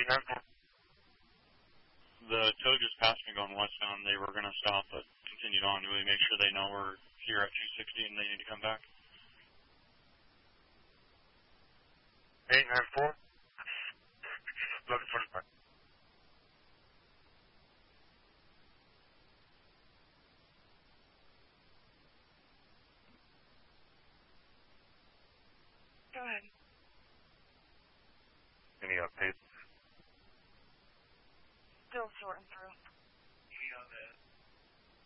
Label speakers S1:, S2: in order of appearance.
S1: The tow just passed me going westbound. They were going to stop, but continued on. Do we make sure they know we're here at 260 and they need to come back?
S2: 894. Looking for the.
S3: Go ahead.
S2: Any updates?
S3: Still sorting through.